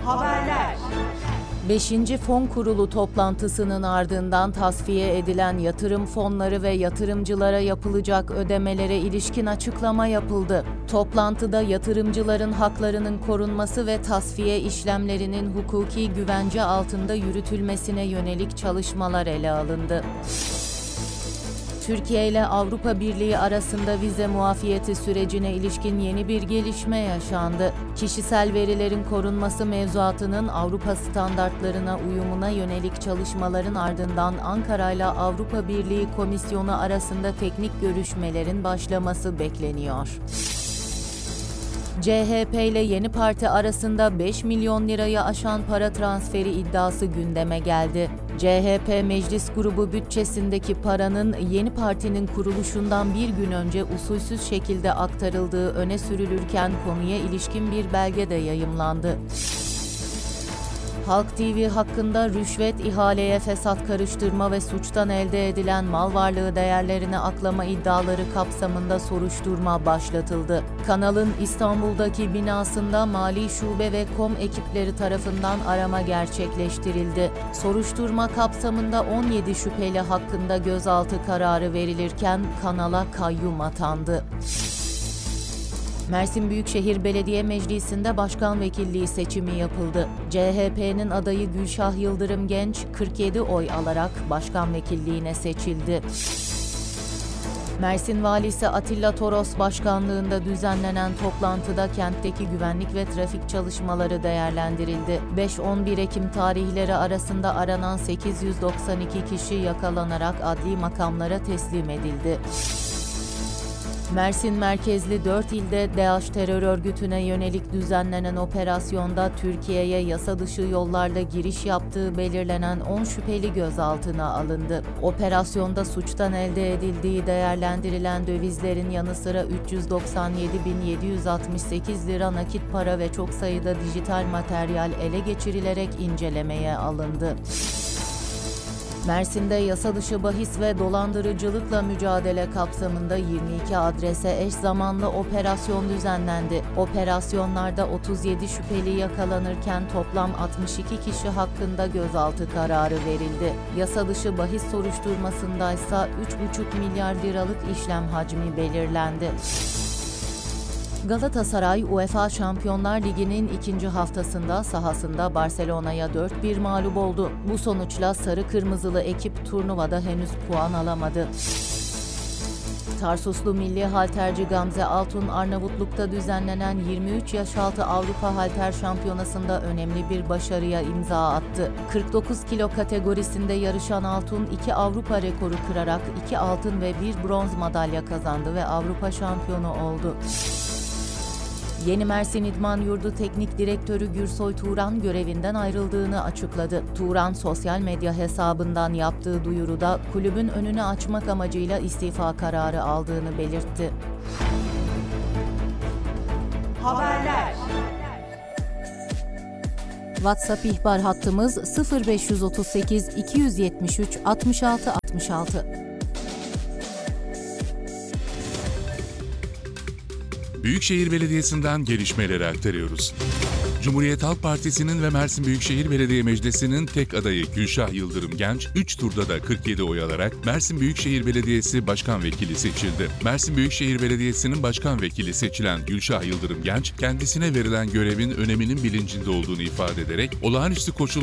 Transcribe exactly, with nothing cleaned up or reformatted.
Haberler. Beşinci Fon Kurulu toplantısının ardından tasfiye edilen yatırım fonları ve yatırımcılara yapılacak ödemelere ilişkin açıklama yapıldı. Toplantıda yatırımcıların haklarının korunması ve tasfiye işlemlerinin hukuki güvence altında yürütülmesine yönelik çalışmalar ele alındı. Türkiye ile Avrupa Birliği arasında vize muafiyeti sürecine ilişkin yeni bir gelişme yaşandı. Kişisel verilerin korunması mevzuatının Avrupa standartlarına uyumuna yönelik çalışmaların ardından Ankara ile Avrupa Birliği Komisyonu arasında teknik görüşmelerin başlaması bekleniyor. C H P ile yeni parti arasında beş milyon lirayı aşan para transferi iddiası gündeme geldi. C H P Meclis Grubu bütçesindeki paranın yeni partinin kuruluşundan bir gün önce usulsüz şekilde aktarıldığı öne sürülürken konuya ilişkin bir belge de yayımlandı. Halk T V hakkında rüşvet, ihaleye fesat karıştırma ve suçtan elde edilen mal varlığı değerlerini aklama iddiaları kapsamında soruşturma başlatıldı. Kanalın İstanbul'daki binasında Mali Şube ve Kom ekipleri tarafından arama gerçekleştirildi. Soruşturma kapsamında on yedi şüpheli hakkında gözaltı kararı verilirken kanala kayyum atandı. Mersin Büyükşehir Belediye Meclisi'nde başkan vekilliği seçimi yapıldı. C H P'nin adayı Gülşah Yıldırım Genç kırk yedi oy alarak başkan vekilliğine seçildi. Mersin Valisi Atilla Toros başkanlığında düzenlenen toplantıda kentteki güvenlik ve trafik çalışmaları değerlendirildi. beş on bir Ekim tarihleri arasında aranan sekiz yüz doksan iki kişi yakalanarak adli makamlara teslim edildi. Mersin merkezli dört ilde DAEŞ terör örgütüne yönelik düzenlenen operasyonda Türkiye'ye yasa dışı yollarla giriş yaptığı belirlenen on şüpheli gözaltına alındı. Operasyonda suçtan elde edildiği değerlendirilen dövizlerin yanı sıra üç yüz doksan yedi bin yedi yüz altmış sekiz lira nakit para ve çok sayıda dijital materyal ele geçirilerek incelemeye alındı. Mersin'de yasa dışı bahis ve dolandırıcılıkla mücadele kapsamında yirmi iki adrese eş zamanlı operasyon düzenlendi. Operasyonlarda otuz yedi şüpheli yakalanırken toplam altmış iki kişi hakkında gözaltı kararı verildi. Yasa dışı bahis soruşturmasındaysa üç buçuk milyar liralık işlem hacmi belirlendi. Galatasaray, UEFA Şampiyonlar Ligi'nin ikinci haftasında sahasında Barcelona'ya dört bir mağlup oldu. Bu sonuçla sarı kırmızılı ekip turnuvada henüz puan alamadı. Tarsuslu milli halterci Gamze Altun, Arnavutluk'ta düzenlenen yirmi üç yaş altı Avrupa Halter Şampiyonası'nda önemli bir başarıya imza attı. kırk dokuz kilo kategorisinde yarışan Altun, iki Avrupa rekoru kırarak iki altın ve bir bronz madalya kazandı ve Avrupa şampiyonu oldu. Yeni Mersin İdman Yurdu Teknik Direktörü Gürsoy Turan görevinden ayrıldığını açıkladı. Turan sosyal medya hesabından yaptığı duyuruda kulübün önünü açmak amacıyla istifa kararı aldığını belirtti. Haberler. WhatsApp ihbar hattımız sıfır beş otuz sekiz iki yüz yetmiş üç altmış altı altmış altı. Büyükşehir Belediyesi'nden gelişmeleri aktarıyoruz. Cumhuriyet Halk Partisi'nin ve Mersin Büyükşehir Belediye Meclisi'nin tek adayı Gülşah Yıldırım Genç, üç turda da kırk yedi oy alarak Mersin Büyükşehir Belediyesi Başkan Vekili seçildi. Mersin Büyükşehir Belediyesi'nin Başkan Vekili seçilen Gülşah Yıldırım Genç, kendisine verilen görevin öneminin bilincinde olduğunu ifade ederek, olağanüstü koşullar